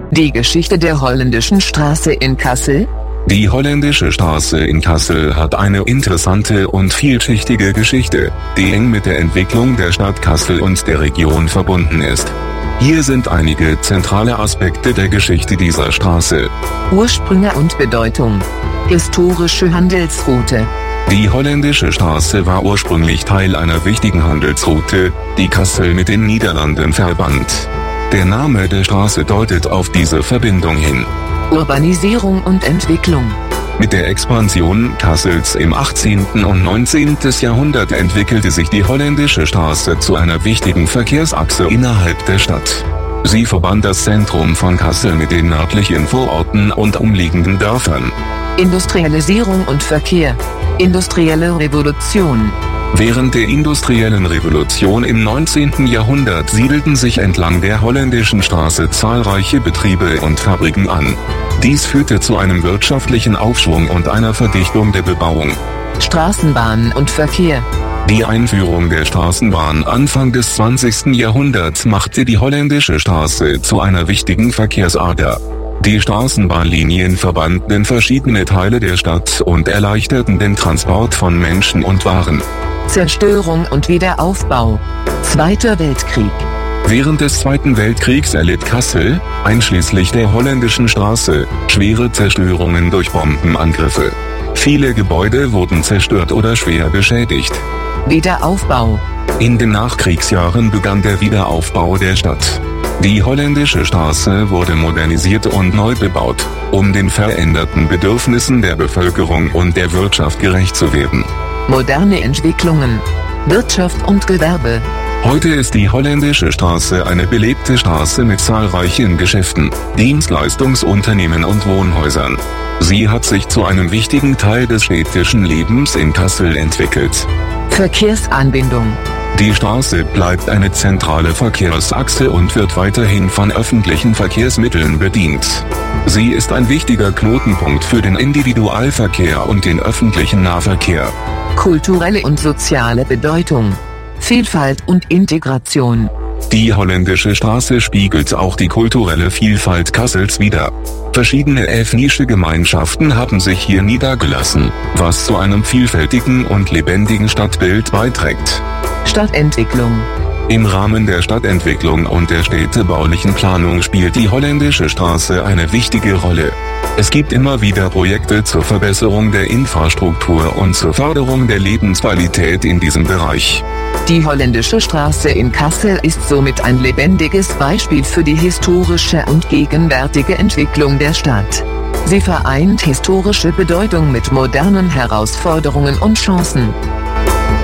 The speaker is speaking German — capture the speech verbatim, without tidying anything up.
Die Geschichte der Holländischen Straße in Kassel? Die Holländische Straße in Kassel hat eine interessante und vielschichtige Geschichte, die eng mit der Entwicklung der Stadt Kassel und der Region verbunden ist. Hier sind einige zentrale Aspekte der Geschichte dieser Straße. Ursprünge und Bedeutung. Historische Handelsroute. Die Holländische Straße war ursprünglich Teil einer wichtigen Handelsroute, die Kassel mit den Niederlanden verband. Der Name der Straße deutet auf diese Verbindung hin. Urbanisierung und Entwicklung. Mit der Expansion Kassels im achtzehnten und neunzehnten Jahrhundert entwickelte sich die Holländische Straße zu einer wichtigen Verkehrsachse innerhalb der Stadt. Sie verband das Zentrum von Kassel mit den nördlichen Vororten und umliegenden Dörfern. Industrialisierung und Verkehr. Industrielle Revolution. Während der industriellen Revolution im neunzehnten Jahrhundert siedelten sich entlang der Holländischen Straße zahlreiche Betriebe und Fabriken an. Dies führte zu einem wirtschaftlichen Aufschwung und einer Verdichtung der Bebauung. Straßenbahn und Verkehr. Die Einführung der Straßenbahn Anfang des zwanzigsten Jahrhunderts machte die Holländische Straße zu einer wichtigen Verkehrsader. Die Straßenbahnlinien verbanden verschiedene Teile der Stadt und erleichterten den Transport von Menschen und Waren. Zerstörung und Wiederaufbau. Zweiter Weltkrieg. Während des Zweiten Weltkriegs erlitt Kassel, einschließlich der Holländischen Straße, schwere Zerstörungen durch Bombenangriffe. Viele Gebäude wurden zerstört oder schwer beschädigt. Wiederaufbau. In den Nachkriegsjahren begann der Wiederaufbau der Stadt. Die Holländische Straße wurde modernisiert und neu bebaut, um den veränderten Bedürfnissen der Bevölkerung und der Wirtschaft gerecht zu werden. Moderne Entwicklungen. Wirtschaft und Gewerbe. Heute ist die Holländische Straße eine belebte Straße mit zahlreichen Geschäften, Dienstleistungsunternehmen und Wohnhäusern. Sie hat sich zu einem wichtigen Teil des städtischen Lebens in Kassel entwickelt. Verkehrsanbindung. Die Straße bleibt eine zentrale Verkehrsachse und wird weiterhin von öffentlichen Verkehrsmitteln bedient. Sie ist ein wichtiger Knotenpunkt für den Individualverkehr und den öffentlichen Nahverkehr. Kulturelle und soziale Bedeutung. Vielfalt und Integration. Die Holländische Straße spiegelt auch die kulturelle Vielfalt Kassels wider. Verschiedene ethnische Gemeinschaften haben sich hier niedergelassen, was zu einem vielfältigen und lebendigen Stadtbild beiträgt. Stadtentwicklung. Im Rahmen der Stadtentwicklung und der städtebaulichen Planung spielt die Holländische Straße eine wichtige Rolle. Es gibt immer wieder Projekte zur Verbesserung der Infrastruktur und zur Förderung der Lebensqualität in diesem Bereich. Die Holländische Straße in Kassel ist somit ein lebendiges Beispiel für die historische und gegenwärtige Entwicklung der Stadt. Sie vereint historische Bedeutung mit modernen Herausforderungen und Chancen.